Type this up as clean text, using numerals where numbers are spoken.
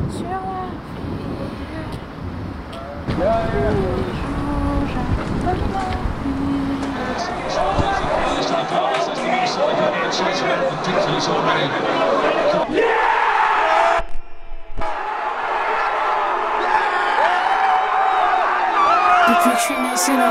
sur la depuis que je suis né, c'est